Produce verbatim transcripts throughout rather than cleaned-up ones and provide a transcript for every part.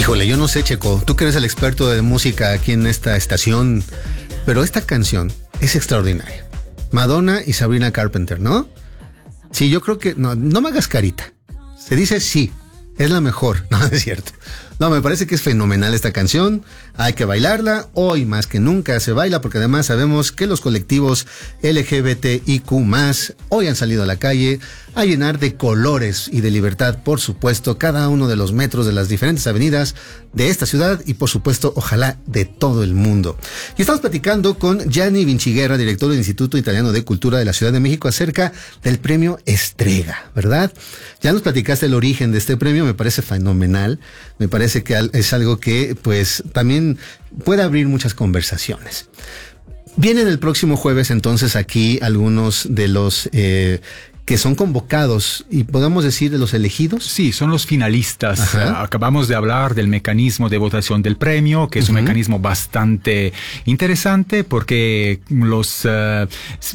Híjole, yo no sé, Checo, tú que eres el experto de música aquí en esta estación, pero esta canción es extraordinaria. Madonna y Sabrina Carpenter, ¿no? Sí, yo creo que... No, no me hagas carita. Se dice sí, es la mejor. No, es cierto. No, me parece que es fenomenal esta canción. Hay que bailarla. Hoy más que nunca se baila porque además sabemos que los colectivos L G B T I Q más, hoy han salido a la calle a llenar de colores y de libertad, por supuesto, cada uno de los metros de las diferentes avenidas de esta ciudad y, por supuesto, ojalá de todo el mundo. Y estamos platicando con Gianni Vinciguerra, director del Instituto Italiano de Cultura de la Ciudad de México, acerca del premio Strega, ¿verdad? Ya nos platicaste el origen de este premio, me parece fenomenal, me parece que es algo que, pues, también puede abrir muchas conversaciones. Vienen el próximo jueves, entonces, aquí algunos de los... Eh, que son convocados, y podemos decir de los elegidos. Sí, son los finalistas. Uh, acabamos de hablar del mecanismo de votación del premio, que es uh-huh. un mecanismo bastante interesante porque los uh,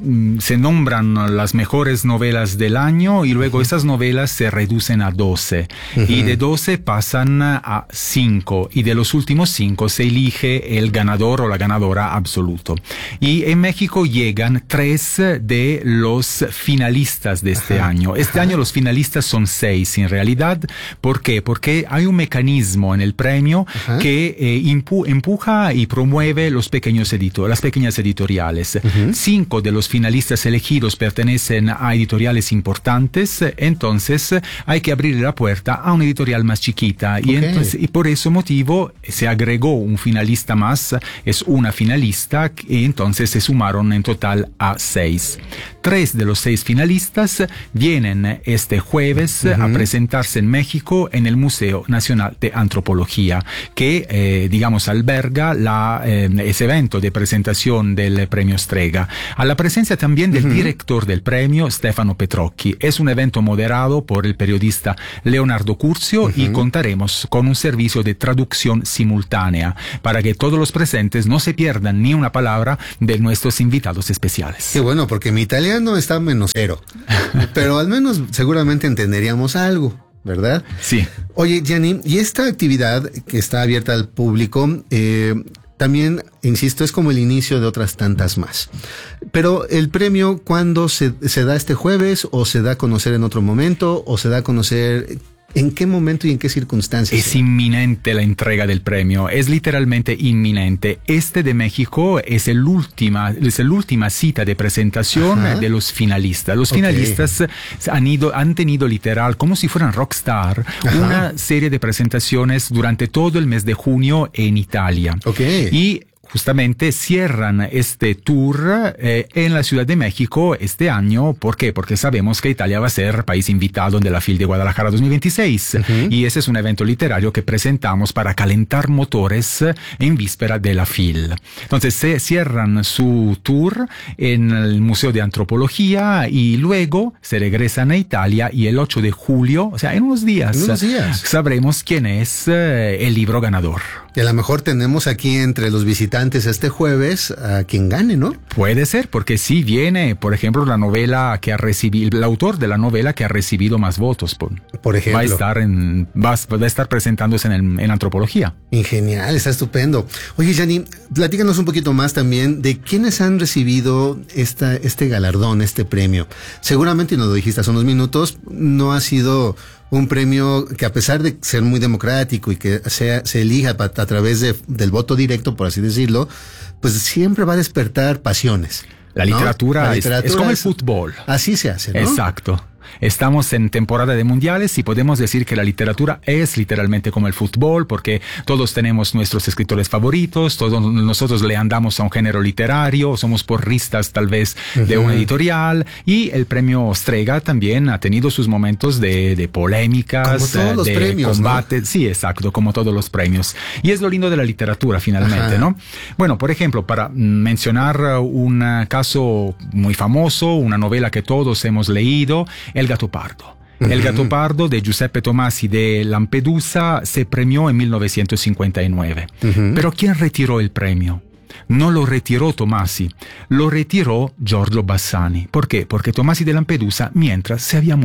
se nombran las mejores novelas del año y luego uh-huh. esas novelas se reducen a doce. Uh-huh. Y de doce pasan a cinco. Y de los últimos cinco se elige el ganador o la ganadora absoluto. Y en México llegan tres de los finalistas de este ajá, año. Este ajá. año los finalistas son seis en realidad. ¿Por qué? Porque hay un mecanismo en el premio ajá. que eh, impu- empuja y promueve los pequeños editores, las pequeñas editoriales. Uh-huh. Cinco de los finalistas elegidos pertenecen a editoriales importantes, entonces hay que abrir la puerta a una editorial más chiquita. Okay. Y, entonces, y por ese motivo se agregó un finalista más, es una finalista, y entonces se sumaron en total a seis. Tres de los seis finalistas vienen este jueves uh-huh. a presentarse en México en el Museo Nacional de Antropología, que eh, digamos alberga la, eh, ese evento de presentación del premio Strega. A la presencia también del uh-huh. director del premio, Stefano Petrocchi. Es un evento moderado por el periodista Leonardo Curcio uh-huh. y contaremos con un servicio de traducción simultánea para que todos los presentes no se pierdan ni una palabra de nuestros invitados especiales. Qué bueno, porque mi italiano está menos cero. Pero al menos seguramente entenderíamos algo, ¿verdad? Sí. Oye, Gianni, y esta actividad que está abierta al público, eh, también, insisto, es como el inicio de otras tantas más. Pero el premio, ¿cuándo se, se da este jueves? ¿O se da a conocer en otro momento? ¿O se da a conocer... ¿En qué momento y en qué circunstancias? Es inminente la entrega del premio, es literalmente inminente. Este de México es el última, es la última cita de presentación Ajá. de los finalistas. Los okay. finalistas han, ido, han tenido literal, como si fueran rockstar, Ajá. una serie de presentaciones durante todo el mes de junio en Italia. Okay. Y justamente cierran este tour eh, en la Ciudad de México este año. ¿Por qué? Porque sabemos que Italia va a ser país invitado de la F I L de Guadalajara dos mil veintiséis. Uh-huh. Y ese es un evento literario que presentamos para calentar motores en víspera de la F I L. Entonces se cierran su tour en el Museo de Antropología y luego se regresan a Italia y el ocho de julio, o sea, en unos días, en unos días. sabremos quién es eh, el libro ganador. Y a lo mejor tenemos aquí entre los visitantes este jueves a quien gane, ¿no? Puede ser, porque sí viene, por ejemplo, la novela que ha recibido, el autor de la novela que ha recibido más votos. Por, por ejemplo. Va a estar, en, va, va a estar presentándose en, el, en antropología. Genial, está estupendo. Oye, Gianni, platícanos un poquito más también de quiénes han recibido esta, este galardón, este premio. Seguramente, y nos lo dijiste hace unos minutos, no ha sido... un premio que, a pesar de ser muy democrático y que sea, se elija a, a través de, del voto directo, por así decirlo, pues siempre va a despertar pasiones. La literatura, ¿no? La literatura es, es como es, el fútbol. Así se hace, ¿no? Exacto. Estamos en temporada de mundiales y podemos decir que la literatura es literalmente como el fútbol, porque todos tenemos nuestros escritores favoritos, todos nosotros le andamos a un género literario, somos porristas tal vez uh-huh. de una editorial, y el premio Strega también ha tenido sus momentos de, de polémicas, como todos los de premios, combate, ¿no? Sí, exacto, como todos los premios. Y es lo lindo de la literatura finalmente, uh-huh. ¿no? Bueno, por ejemplo, para mencionar un caso muy famoso, una novela que todos hemos leído, El Gato Pardo. El uh-huh. Gato Pardo de Giuseppe Tomasi de Lampedusa se premió en mil novecientos cincuenta y nueve. Uh-huh. Pero ¿quién retiró el premio? No lo retiró Tomasi, lo retiró Giorgio Bassani. ¿Por qué? Porque Tomasi de Lampedusa mientras se había muerto.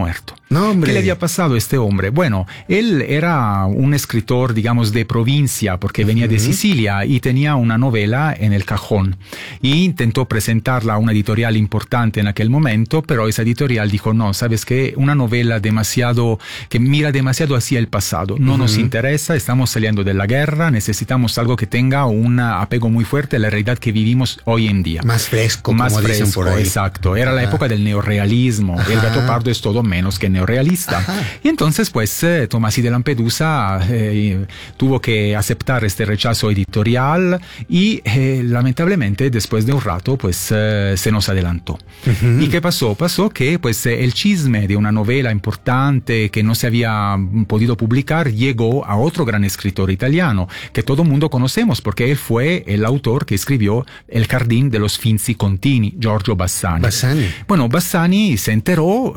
No, hombre. ¿Qué le había pasado a este hombre? Bueno, él era un escritor, digamos, de provincia, porque venía uh-huh. de Sicilia y tenía una novela en el cajón. Y intentó presentarla a una editorial importante en aquel momento, pero esa editorial dijo, no, ¿sabes qué? Una novela demasiado, que mira demasiado hacia el pasado. No uh-huh. nos interesa, estamos saliendo de la guerra, necesitamos algo que tenga un apego muy fuerte a la realidad que vivimos hoy en día. Más fresco, Más como fresco, dicen por ahí. Exacto. Era ah. la época del neorrealismo. Ajá. El Gato Pardo es todo menos que neorrealista. Ajá. Y entonces, pues, eh, Tomasi de Lampedusa eh, tuvo que aceptar este rechazo editorial y, eh, lamentablemente, después de un rato, pues, eh, se nos adelantó. Uh-huh. ¿Y qué pasó? Pasó que, pues, eh, el chisme de una novela importante que no se había podido publicar llegó a otro gran escritor italiano que todo el mundo conocemos porque él fue el autor que escribió El Jardín de los Finzi Contini, Giorgio Bassani. Bassani. Bueno, Bassani se enteró,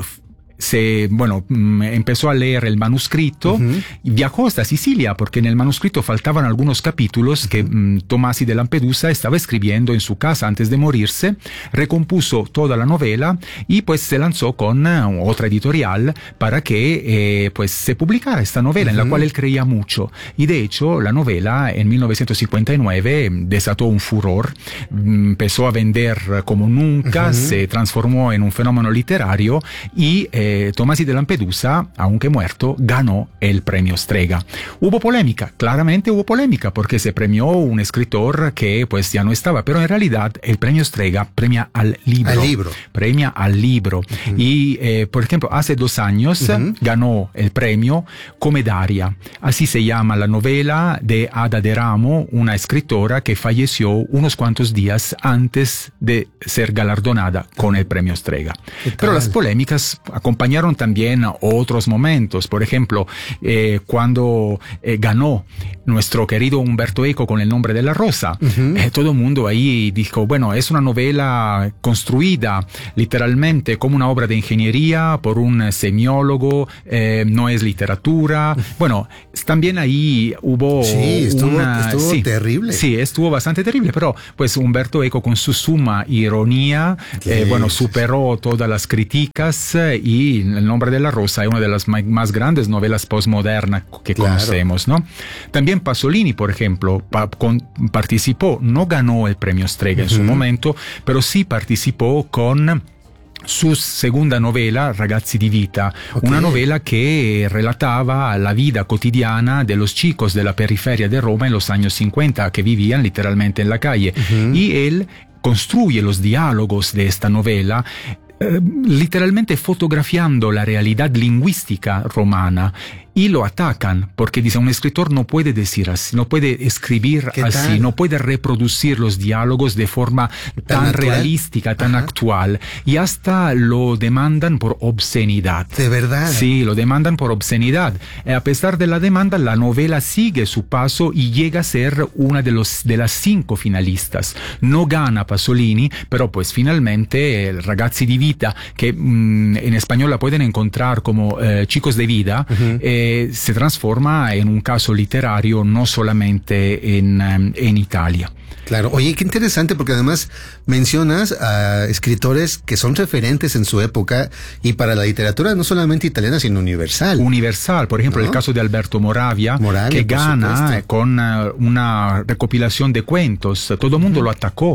se, bueno, empezó a leer el manuscrito uh-huh. y viajó hasta Sicilia porque en el manuscrito faltaban algunos capítulos uh-huh. que um, Tomasi de Lampedusa estaba escribiendo en su casa antes de morirse, recompuso toda la novela y pues se lanzó con uh, otra editorial para que eh, pues se publicara esta novela uh-huh. en la cual él creía mucho y de hecho la novela en mil novecientos cincuenta y nueve desató un furor, empezó a vender como nunca, uh-huh. se transformó en un fenómeno literario y eh, Tomasi de Lampedusa, aunque muerto, ganó el premio Strega. Hubo polémica, claramente hubo polémica, porque se premió un escritor que pues ya no estaba, pero en realidad el premio Strega premia al libro. Al libro. Premia al libro. Uh-huh. Y, eh, por ejemplo, hace dos años uh-huh. ganó el premio Comedaria. Así se llama la novela de Ada de Ramo, una escritora que falleció unos cuantos días antes de ser galardonada con el premio Strega. Pero las polémicas acompañaron también otros momentos. Por ejemplo, eh, cuando eh, ganó nuestro querido Umberto Eco con El nombre de la rosa, uh-huh. eh, todo el mundo ahí dijo, bueno, es una novela construida literalmente como una obra de ingeniería por un semiólogo, eh, no es literatura. Bueno, también ahí hubo sí, estuvo, una... estuvo sí, terrible. Sí, estuvo bastante terrible, pero pues Umberto Eco con su suma ironía, eh, bueno, superó todas las críticas eh, y El nombre de la rosa es una de las más grandes novelas postmodernas que claro. conocemos, ¿no? También Pasolini, por ejemplo, pa- con, participó, no ganó el premio Strega uh-huh. en su momento, pero sí participó con su segunda novela, Ragazzi di Vita, okay. una novela que relataba la vida cotidiana de los chicos de la periferia de Roma en los años cincuenta, que vivían literalmente en la calle. Uh-huh. Y él construye los diálogos de esta novela eh, literalmente fotografiando la realidad lingüística romana. Y lo atacan porque dice un escritor no puede decir así, no puede escribir así, tal? no puede reproducir los diálogos de forma tan, tan realística, tan Ajá. actual, y hasta lo demandan por obscenidad. ¿De verdad? Sí, lo demandan por obscenidad. Eh, a pesar de la demanda, la novela sigue su paso y llega a ser una de los de las cinco finalistas. No gana Pasolini, pero pues finalmente el Ragazzi di Vita, que mmm, en español la pueden encontrar como eh, Chicos de Vida, uh-huh. eh, se transforma en un caso literario no solamente en, en Italia. Claro, oye, qué interesante porque además mencionas a escritores que son referentes en su época y para la literatura no solamente italiana sino universal. Universal, por ejemplo, ¿no? El caso de Alberto Moravia, Moravia que gana supuesto. con uh, una recopilación de cuentos. Todo el mundo uh-huh. lo atacó.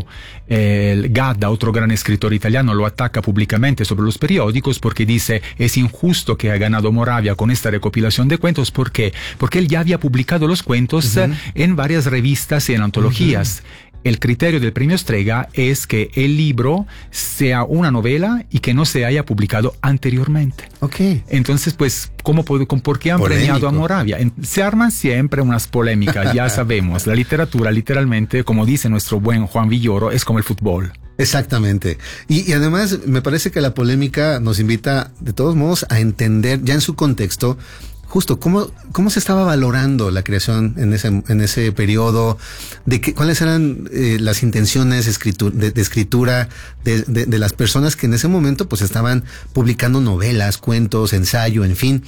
El Gadda, otro gran escritor italiano, lo ataca públicamente sobre los periódicos porque dice es injusto que ha ganado Moravia con esta recopilación de cuentos. ¿Por qué? Porque él ya había publicado los cuentos uh-huh. en varias revistas y en antologías. Uh-huh. El criterio del premio Strega es que el libro sea una novela y que no se haya publicado anteriormente. Okay. Entonces, pues, ¿cómo, ¿por qué han Polémico. premiado a Moravia? Se arman siempre unas polémicas, ya sabemos. La literatura, literalmente, como dice nuestro buen Juan Villoro, es como el fútbol. Exactamente. Y, y además, me parece que la polémica nos invita, de todos modos, a entender, ya en su contexto, justo cómo cómo se estaba valorando la creación en ese en ese periodo, de que, cuáles eran eh, las intenciones escritu- de, de escritura de, de, de las personas que en ese momento pues estaban publicando novelas, cuentos, ensayo, en fin.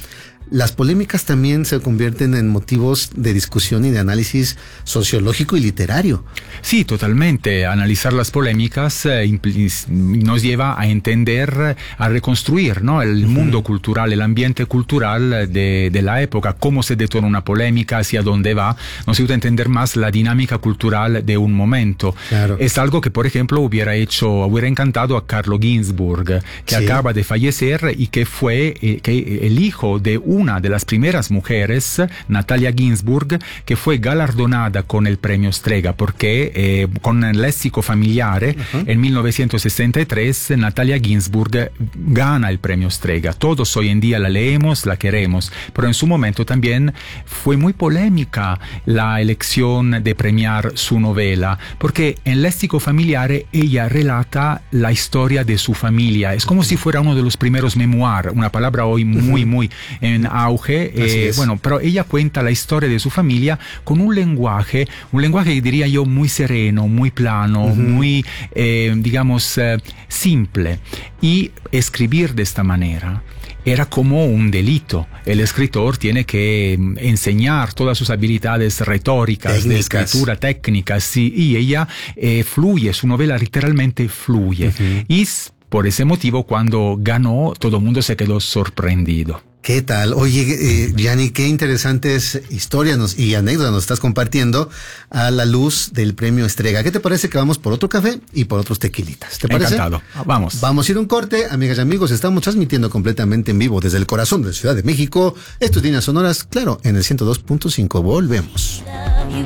las polémicas también se convierten en motivos de discusión y de análisis sociológico y literario. Sí, totalmente. Analizar las polémicas eh, nos lleva a entender, a reconstruir, ¿no? el uh-huh. mundo cultural, el ambiente cultural de, de la época, cómo se detona una polémica, hacia dónde va. Nos ayuda a entender más la dinámica cultural de un momento. Claro. Es algo que, por ejemplo, hubiera hecho, hubiera encantado a Carlo Ginzburg, que sí. acaba de fallecer y que fue eh, que el hijo de una de las primeras mujeres, Natalia Ginzburg, que fue galardonada con el premio Strega, porque eh, con el léxico familiare, uh-huh. en mil novecientos sesenta y tres, Natalia Ginzburg gana el premio Strega. Todos hoy en día la leemos, la queremos, pero en su momento también fue muy polémica la elección de premiar su novela, porque en léxico familiare ella relata la historia de su familia. Es como si fuera uno de los primeros memoir, una palabra hoy muy, muy en auge. Eh, bueno, pero ella cuenta la historia de su familia con un lenguaje, un lenguaje que diría yo muy sereno, muy plano, uh-huh. muy, eh, digamos, eh, simple. Y escribir de esta manera era como un delito. El escritor tiene que enseñar todas sus habilidades retóricas, técnicas. de escritura, técnicas, sí, y ella eh, fluye, su novela literalmente fluye. Uh-huh. Y por ese motivo, cuando ganó, todo el mundo se quedó sorprendido. ¿Qué tal? Oye, eh, Gianni, qué interesantes historias nos, y anécdotas nos estás compartiendo a la luz del premio Strega. ¿Qué te parece que vamos por otro café y por otros tequilitas? ¿Te parece? Encantado. Vamos. Vamos a ir a un corte, amigas y amigos. Estamos transmitiendo completamente en vivo desde el corazón de la Ciudad de México. Esto es Líneas Sonoras, claro, en el ciento dos punto cinco. Volvemos.